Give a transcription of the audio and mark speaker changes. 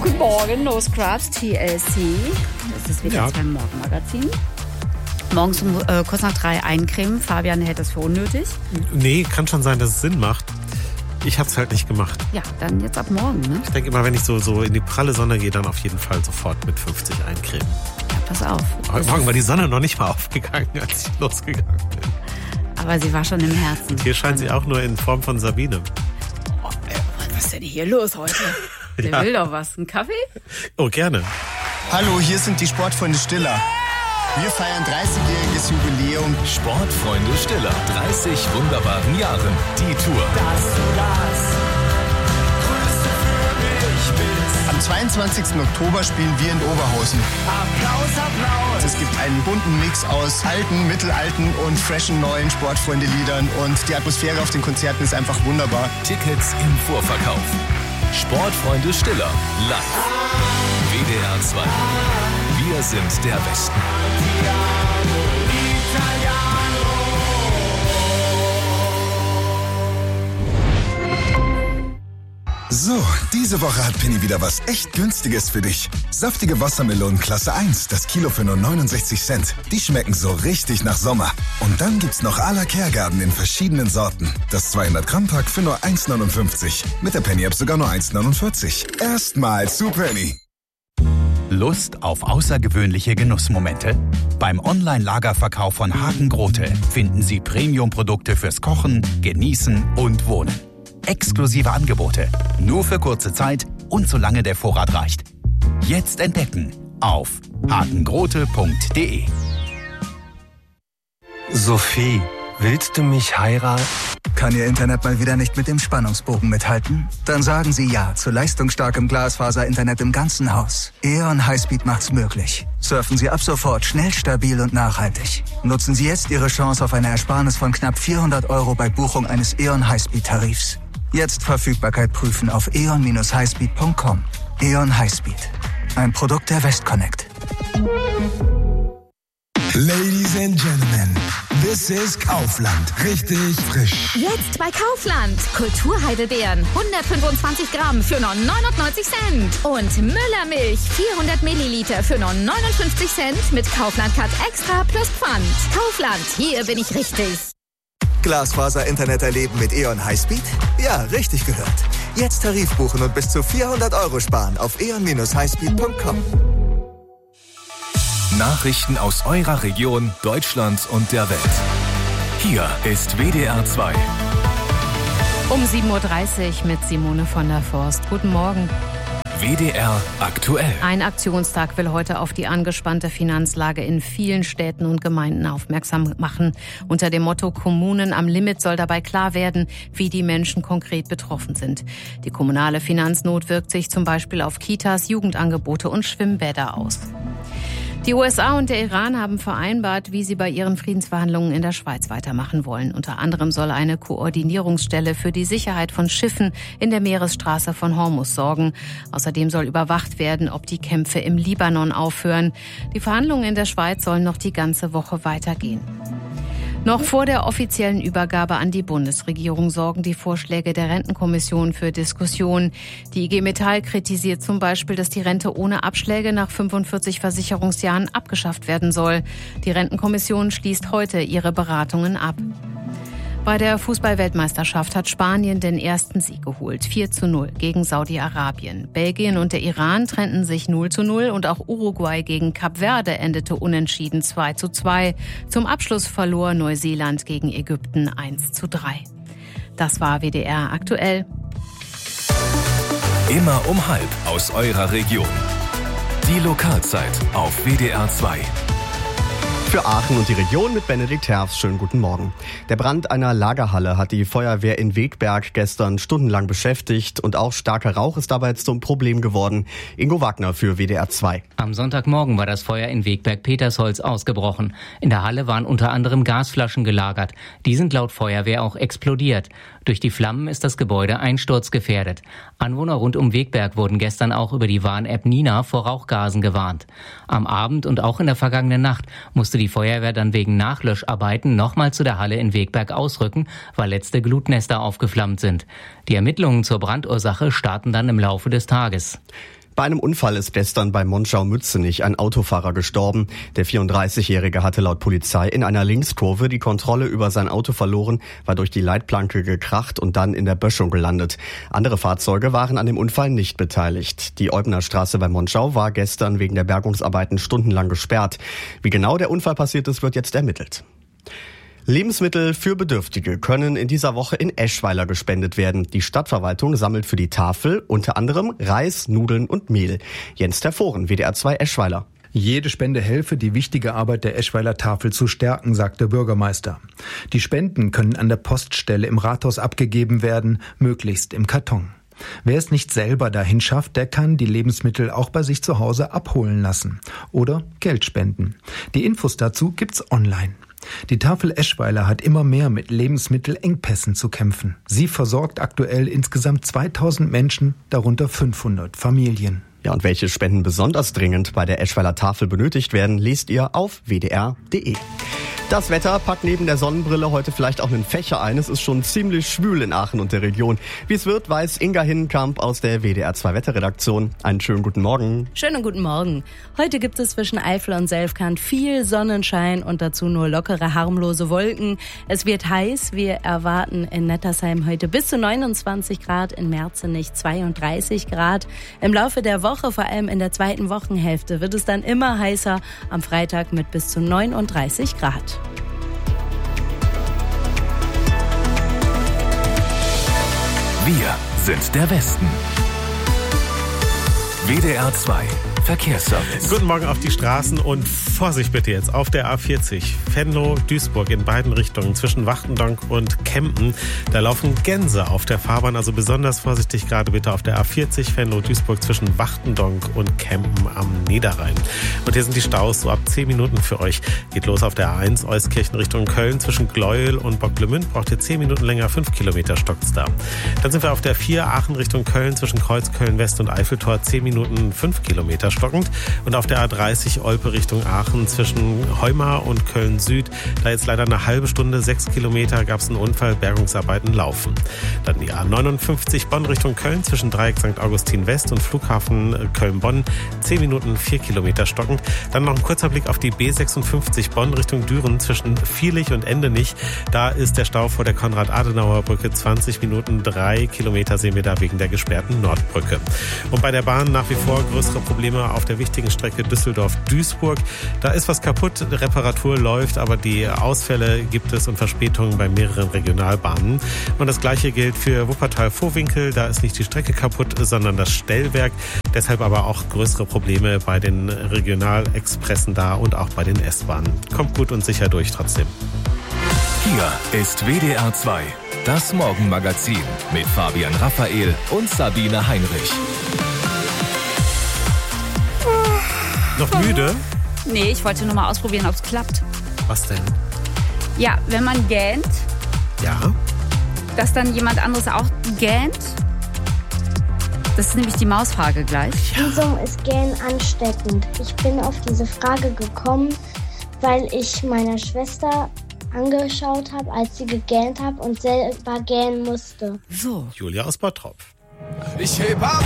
Speaker 1: Guten Morgen, No Scrubs, TLC. Das ist wieder beim Morgenmagazin. Morgens um kurz nach 3 eincremen. Fabian hält das für unnötig.
Speaker 2: Nee, kann schon sein, dass es Sinn macht. Ich hab's halt nicht gemacht.
Speaker 1: Ja, dann jetzt ab morgen, ne?
Speaker 2: Ich denke immer, wenn ich so in die pralle Sonne gehe, dann auf jeden Fall sofort mit 50 eincremen.
Speaker 1: Ja, pass auf.
Speaker 2: Heute Morgen war die Sonne noch nicht mal aufgegangen, als ich losgegangen bin.
Speaker 1: Aber sie war schon im Herzen.
Speaker 2: Hier scheint sie auch nur in Form von Sabine.
Speaker 1: Oh, was ist denn hier los heute? Der will doch was. Ein Kaffee?
Speaker 2: Oh, gerne.
Speaker 3: Hallo, hier sind die Sportfreunde Stiller. Wir feiern 30-jähriges Jubiläum.
Speaker 4: Sportfreunde Stiller, 30 wunderbaren Jahren. Die Tour.
Speaker 5: Dass du das Größte für mich bist.
Speaker 3: Am 22. Oktober spielen wir in Oberhausen.
Speaker 5: Applaus, Applaus.
Speaker 3: Es gibt einen bunten Mix aus alten, mittelalten und freshen neuen Sportfreunde-Liedern. Und die Atmosphäre auf den Konzerten ist einfach wunderbar.
Speaker 4: Tickets im Vorverkauf. Sportfreunde Stiller, live. WDR 2. Wir sind der Westen.
Speaker 6: So, diese Woche hat Penny wieder was echt Günstiges für dich. Saftige Wassermelonen Klasse 1, das Kilo für nur 69 Cent. Die schmecken so richtig nach Sommer. Und dann gibt's noch à la Kergarten in verschiedenen Sorten. Das 200 Gramm Pack für nur 1,59. Mit der Penny App sogar nur 1,49. Erstmal zu Penny.
Speaker 7: Lust auf außergewöhnliche Genussmomente? Beim Online-Lagerverkauf von Hagen Grote finden Sie Premium-Produkte fürs Kochen, Genießen und Wohnen. Exklusive Angebote, nur für kurze Zeit und solange der Vorrat reicht. Jetzt entdecken auf hagengrote.de.
Speaker 8: Sophie, willst du mich heiraten?
Speaker 9: Kann Ihr Internet mal wieder nicht mit dem Spannungsbogen mithalten? Dann sagen Sie ja zu leistungsstarkem Glasfaser-Internet im ganzen Haus. E.ON Highspeed macht's möglich. Surfen Sie ab sofort schnell, stabil und nachhaltig. Nutzen Sie jetzt Ihre Chance auf eine Ersparnis von knapp 400 € bei Buchung eines E.ON Highspeed-Tarifs. Jetzt Verfügbarkeit prüfen auf eon-highspeed.com. E.ON Highspeed. Ein Produkt der Westconnect.
Speaker 10: Ladies and Gentlemen, this is Kaufland. Richtig frisch.
Speaker 11: Jetzt bei Kaufland. Kulturheidelbeeren, 125 Gramm für nur 99 Cent. Und Müllermilch, 400 Milliliter für nur 59 Cent mit Kaufland-Card Extra plus Pfand. Kaufland, hier bin ich richtig.
Speaker 9: Glasfaser-Internet erleben mit E.ON Highspeed? Ja, richtig gehört. Jetzt Tarif buchen und bis zu 400 € sparen auf eon-highspeed.com.
Speaker 4: Nachrichten aus eurer Region, Deutschland und der Welt. Hier ist WDR 2.
Speaker 1: Um 7.30 Uhr mit Simone von der Forst. Guten Morgen.
Speaker 4: WDR aktuell.
Speaker 1: Ein Aktionstag will heute auf die angespannte Finanzlage in vielen Städten und Gemeinden aufmerksam machen. Unter dem Motto Kommunen am Limit soll dabei klar werden, wie die Menschen konkret betroffen sind. Die kommunale Finanznot wirkt sich zum Beispiel auf Kitas, Jugendangebote und Schwimmbäder aus. Die USA und der Iran haben vereinbart, wie sie bei ihren Friedensverhandlungen in der Schweiz weitermachen wollen. Unter anderem soll eine Koordinierungsstelle für die Sicherheit von Schiffen in der Meeresstraße von Hormuz sorgen. Außerdem soll überwacht werden, ob die Kämpfe im Libanon aufhören. Die Verhandlungen in der Schweiz sollen noch die ganze Woche weitergehen. Noch vor der offiziellen Übergabe an die Bundesregierung sorgen die Vorschläge der Rentenkommission für Diskussionen. Die IG Metall kritisiert zum Beispiel, dass die Rente ohne Abschläge nach 45 Versicherungsjahren abgeschafft werden soll. Die Rentenkommission schließt heute ihre Beratungen ab. Bei der Fußball-Weltmeisterschaft hat Spanien den ersten Sieg geholt, 4:0 gegen Saudi-Arabien. Belgien und der Iran trennten sich 0:0 und auch Uruguay gegen Kap Verde endete unentschieden 2:2. Zum Abschluss verlor Neuseeland gegen Ägypten 1:3. Das war WDR aktuell.
Speaker 4: Immer um 12:30 aus eurer Region. Die Lokalzeit auf WDR 2.
Speaker 12: Für Aachen und die Region mit Benedikt Herfst. Schönen guten Morgen. Der Brand einer Lagerhalle hat die Feuerwehr in Wegberg gestern stundenlang beschäftigt und auch starker Rauch ist dabei zum Problem geworden. Ingo Wagner für WDR 2.
Speaker 13: Am Sonntagmorgen war das Feuer in Wegberg-Petersholz ausgebrochen. In der Halle waren unter anderem Gasflaschen gelagert. Die sind laut Feuerwehr auch explodiert. Durch die Flammen ist das Gebäude einsturzgefährdet. Anwohner rund um Wegberg wurden gestern auch über die Warn-App Nina vor Rauchgasen gewarnt. Am Abend und auch in der vergangenen Nacht musste die Feuerwehr dann wegen Nachlöscharbeiten nochmal zu der Halle in Wegberg ausrücken, weil letzte Glutnester aufgeflammt sind. Die Ermittlungen zur Brandursache starten dann im Laufe des Tages.
Speaker 12: Bei einem Unfall ist gestern bei Monschau-Mützenich ein Autofahrer gestorben. Der 34-Jährige hatte laut Polizei in einer Linkskurve die Kontrolle über sein Auto verloren, war durch die Leitplanke gekracht und dann in der Böschung gelandet. Andere Fahrzeuge waren an dem Unfall nicht beteiligt. Die Eubner Straße bei Monschau war gestern wegen der Bergungsarbeiten stundenlang gesperrt. Wie genau der Unfall passiert ist, wird jetzt ermittelt. Lebensmittel für Bedürftige können in dieser Woche in Eschweiler gespendet werden. Die Stadtverwaltung sammelt für die Tafel unter anderem Reis, Nudeln und Mehl. Jens Terforen, WDR 2 Eschweiler.
Speaker 14: Jede Spende helfe, die wichtige Arbeit der Eschweiler Tafel zu stärken, sagt der Bürgermeister. Die Spenden können an der Poststelle im Rathaus abgegeben werden, möglichst im Karton. Wer es nicht selber dahin schafft, der kann die Lebensmittel auch bei sich zu Hause abholen lassen oder Geld spenden. Die Infos dazu gibt's online. Die Tafel Eschweiler hat immer mehr mit Lebensmittelengpässen zu kämpfen. Sie versorgt aktuell insgesamt 2000 Menschen, darunter 500 Familien.
Speaker 12: Ja, und welche Spenden besonders dringend bei der Eschweiler Tafel benötigt werden, lest ihr auf wdr.de. Das Wetter packt neben der Sonnenbrille heute vielleicht auch einen Fächer ein. Es ist schon ziemlich schwül in Aachen und der Region. Wie es wird, weiß Inga Hinnenkamp aus der WDR 2 Wetterredaktion. Einen schönen guten Morgen.
Speaker 15: Schönen guten Morgen. Heute gibt es zwischen Eifel und Selfkant viel Sonnenschein und dazu nur lockere, harmlose Wolken. Es wird heiß. Wir erwarten in Nettersheim heute bis zu 29 Grad, in Merzenich 32 Grad. Im Laufe der Woche, vor allem in der zweiten Wochenhälfte, wird es dann immer heißer. Am Freitag mit bis zu 39 Grad.
Speaker 4: Wir sind der Westen. WDR 2 Verkehrsservice.
Speaker 2: Guten Morgen auf die Straßen und Vorsicht bitte jetzt auf der A40 Venlo-Duisburg in beiden Richtungen zwischen Wachtendonk und Kempen. Da laufen Gänse auf der Fahrbahn, also besonders vorsichtig gerade bitte auf der A40 Venlo-Duisburg zwischen Wachtendonk und Kempen am Niederrhein. Und hier sind die Staus so ab 10 Minuten für euch. Geht los auf der A1 Euskirchen Richtung Köln zwischen Gleuel und Bocklemünd. Braucht ihr 10 Minuten länger, 5 Kilometer stockt's da. Dann sind wir auf der 4 Aachen Richtung Köln zwischen Kreuzköln West und Eiffeltor 10 Minuten, 5 Kilometer stockend. Und auf der A30 Olpe Richtung Aachen zwischen Heumar und Köln Süd, da jetzt leider eine halbe Stunde, 6 Kilometer, gab es einen Unfall, Bergungsarbeiten laufen. Dann die A59 Bonn Richtung Köln zwischen Dreieck St. Augustin West und Flughafen Köln-Bonn, 10 Minuten, 4 Kilometer stockend. Dann noch ein kurzer Blick auf die B56 Bonn Richtung Düren zwischen Vierlich und Endenich. Da ist der Stau vor der Konrad-Adenauer-Brücke, 20 Minuten, 3 Kilometer sehen wir da wegen der gesperrten Nordbrücke. Und bei der Bahn nach wie vor größere Probleme auf der wichtigen Strecke Düsseldorf-Duisburg. Da ist was kaputt, Reparatur läuft, aber die Ausfälle gibt es und Verspätungen bei mehreren Regionalbahnen. Und das Gleiche gilt für Wuppertal-Vohwinkel. Da ist nicht die Strecke kaputt, sondern das Stellwerk. Deshalb aber auch größere Probleme bei den Regionalexpressen da und auch bei den S-Bahnen. Kommt gut und sicher durch trotzdem.
Speaker 4: Hier ist WDR 2, das Morgenmagazin mit Fabian Raphael und Sabine Heinrich.
Speaker 2: Noch müde?
Speaker 16: Nee, ich wollte nur mal ausprobieren, ob es klappt.
Speaker 2: Was denn?
Speaker 16: Ja, wenn man gähnt.
Speaker 2: Ja?
Speaker 16: Dass dann jemand anderes auch gähnt. Das ist nämlich die Mausfrage gleich.
Speaker 17: Wieso ist Gähnen ansteckend? Ich bin auf diese Frage gekommen, weil ich meine Schwester angeschaut habe, als sie gegähnt hat und selber gähnen musste.
Speaker 2: So. Julia aus Bottrop.
Speaker 10: Ich heb ab!